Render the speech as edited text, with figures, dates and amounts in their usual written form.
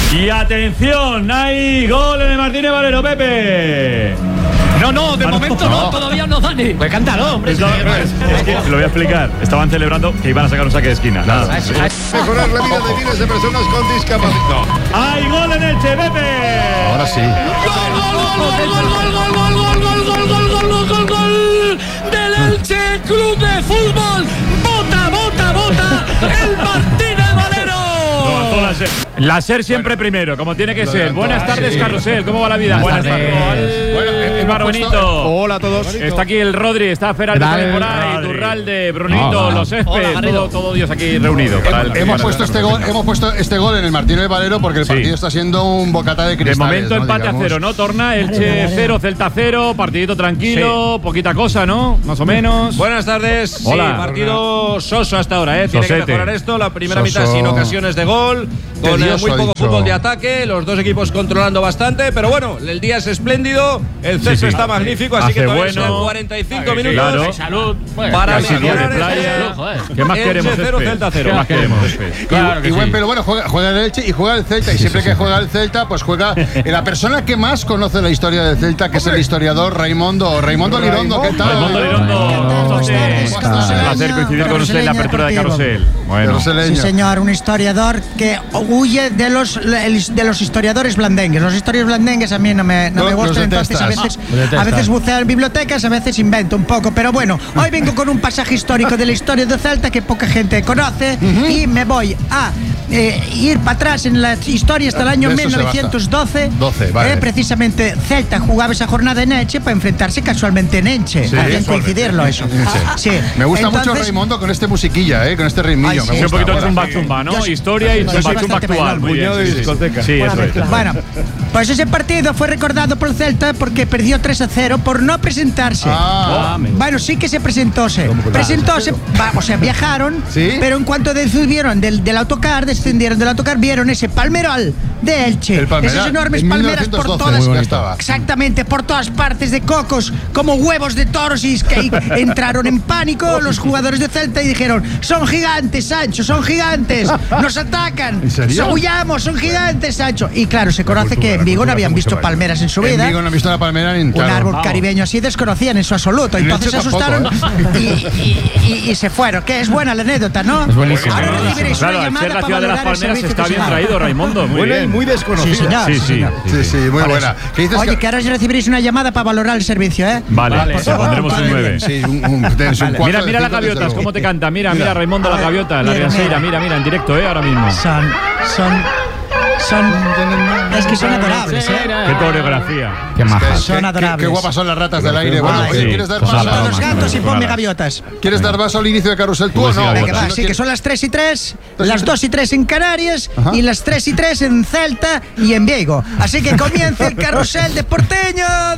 Y atención, hay gol en el Martínez Valero, Pepe. No, de momento no, todavía no, Dani. Pues cántalo, hombre. Es que te lo voy a explicar. Estaban celebrando que iban a sacar un saque de esquina. Nada. Mejorar la vida de miles de personas con discapacidad. ¡Hay gol en Elche, Pepe! Ahora sí. Gol del Elche Club de Fútbol. Bota el Martínez Valero. La SER siempre primero, como tiene que ser. Buenas tardes, Carrusel. ¿Cómo va la vida? Buenas tardes. Bonito. Hola a todos. Está aquí el Rodri, está Feraldo también por ahí, Turralde, Brunito, los Céspedes, todo Dios aquí reunido. Hemos puesto este gol en el Martínez Valero porque el partido está siendo un bocata de cristales. De momento empate a 0, ¿no? Torna, Elche 0, Celta 0, partidito tranquilo, poquita cosa, ¿no? Más o menos. Buenas tardes. Hola. Sí, partido soso hasta ahora, ¿eh? Tiene que mejorar esto. La primera mitad sin ocasiones de gol, con muy poco fútbol de ataque, los dos equipos controlando bastante, pero bueno, el día es espléndido, el césped está magnífico, así que todavía son 45 minutos. Claro. Salud. Para mejorar playa. ¿Qué más queremos? 0, Celta 0. ¿Qué más queremos? Claro que sí. Pero bueno, juega el Elche y juega el Celta. Y siempre que juega el Celta, pues juega la persona que más conoce la historia del Celta, que es el historiador Raimundo Lirondo. ¿Qué tal? Raimundo Lirondo, un placer coincidir con usted en la apertura de Carrusel. Bueno, Sí, señor, un historiador que huye de los historiadores blandengues. Los historiadores blandengues a mí no me gustan, entonces a veces buceo en bibliotecas, a veces invento un poco, pero bueno, hoy vengo con un pasaje histórico de la historia de Celta que poca gente conoce y me voy a ir para atrás en la historia hasta el año 1912. Precisamente Celta jugaba esa jornada en Elche para enfrentarse casualmente en Elche. Hay que coincidirlo eso. Sí. Me gusta mucho Raimundo con este musiquilla, con este ritmillo. es un poquito de zumba, ¿no? Historia y zumba actual. Puñado de discoteca. Sí, eso es. Bueno, pues ese partido fue recordado por el Celta porque perdió 3-0 por no presentarse. Bueno, sí que se presentóse. O sea, viajaron, pero en cuanto descendieron del autocar, vieron ese palmeral de Elche. Esas enormes palmeras por todas. Exactamente, por todas partes de cocos, como huevos de toros, y que entraron en pánico los jugadores de Celta y dijeron: son gigantes, Sancho, son gigantes, nos atacan. ¿En serio? Huyamos, son gigantes, Sancho. Y claro, se conoce que en Vigo no habían visto palmeras en su vida. En Vigo no han visto una palmera ni un árbol caribeño así desconocían en su absoluto. Entonces se asustaron y se fueron. Que es buena la anécdota, ¿no? Es buenísimo. Ahora recibiréis una llamada la para ciudad de las valorar el Palmeras servicio está que bien se da. traído, Raimundo. Muy Buena y bien. muy desconocida. Sí, señor. Sí, muy buena. Oye, que ahora recibiréis una llamada para valorar el servicio, ¿eh? Vale, pondremos un 9. Sí, Mira las gaviotas, cómo te canta. Mira, Raimundo, la gaviota, la Rianseira. Mira, en directo, ahora mismo. Es que son adorables, Qué coreografía. Qué majas. Son adorables. Qué guapas son las ratas del aire. Bueno, sí. ¿quieres dar Son paso? los gatos y ponme gaviotas. ¿Quieres dar paso al inicio de Carrusel tú o no? Venga, va, sí, que son las 3:03, las 2:03 en Canarias y las 3:03 en Celta y en Vigo. Así que comienza el Carrusel de Porteño